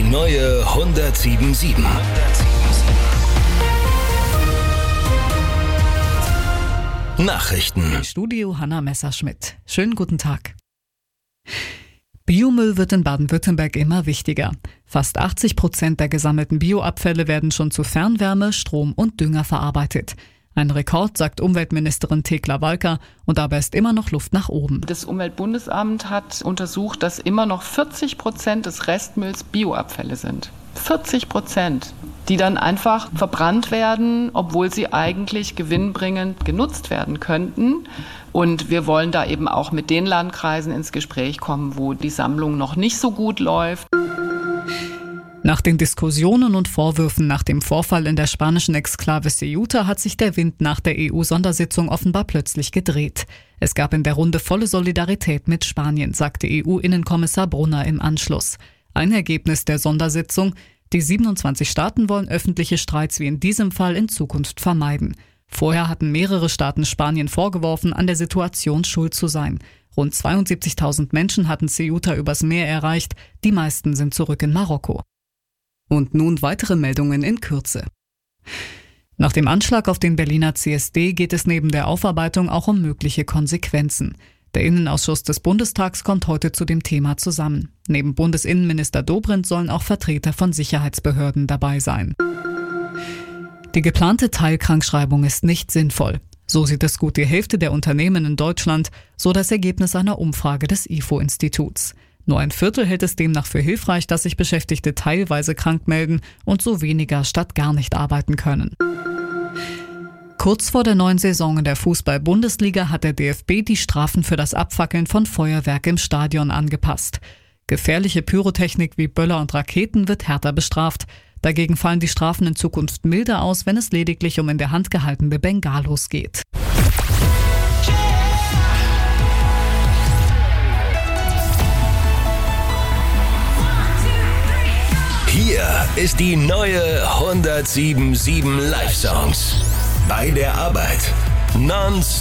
neue 107.7. Nachrichten. Im Studio Hanna Messerschmidt. Schönen guten Tag. Biomüll wird in Baden-Württemberg immer wichtiger. Fast 80% der gesammelten Bioabfälle werden schon zu Fernwärme, Strom und Dünger verarbeitet. Ein Rekord, sagt Umweltministerin Thekla Walker, und dabei ist immer noch Luft nach oben. Das Umweltbundesamt hat untersucht, dass immer noch 40% des Restmülls Bioabfälle sind. 40%, die dann einfach verbrannt werden, obwohl sie eigentlich gewinnbringend genutzt werden könnten. Und wir wollen da eben auch mit den Landkreisen ins Gespräch kommen, wo die Sammlung noch nicht so gut läuft. Nach den Diskussionen und Vorwürfen nach dem Vorfall in der spanischen Exklave Ceuta hat sich der Wind nach der EU-Sondersitzung offenbar plötzlich gedreht. Es gab in der Runde volle Solidarität mit Spanien, sagte EU-Innenkommissar Brunner im Anschluss. Ein Ergebnis der Sondersitzung: Die 27 Staaten wollen öffentliche Streits wie in diesem Fall in Zukunft vermeiden. Vorher hatten mehrere Staaten Spanien vorgeworfen, an der Situation schuld zu sein. Rund 72.000 Menschen hatten Ceuta übers Meer erreicht, die meisten sind zurück in Marokko. Und nun weitere Meldungen in Kürze. Nach dem Anschlag auf den Berliner CSD geht es neben der Aufarbeitung auch um mögliche Konsequenzen. Der Innenausschuss des Bundestags kommt heute zu dem Thema zusammen. Neben Bundesinnenminister Dobrindt sollen auch Vertreter von Sicherheitsbehörden dabei sein. Die geplante Teilkrankschreibung ist nicht sinnvoll. So sieht es gut die Hälfte der Unternehmen in Deutschland, so das Ergebnis einer Umfrage des IFO-Instituts. Nur ein Viertel hält es demnach für hilfreich, dass sich Beschäftigte teilweise krank melden und so weniger statt gar nicht arbeiten können. Kurz vor der neuen Saison in der Fußball-Bundesliga hat der DFB die Strafen für das Abfackeln von Feuerwerk im Stadion angepasst. Gefährliche Pyrotechnik wie Böller und Raketen wird härter bestraft. Dagegen fallen die Strafen in Zukunft milder aus, wenn es lediglich um in der Hand gehaltene Bengalos geht. Hier ist die neue 107.7 Live-Songs. Bei der Arbeit. Non-stop.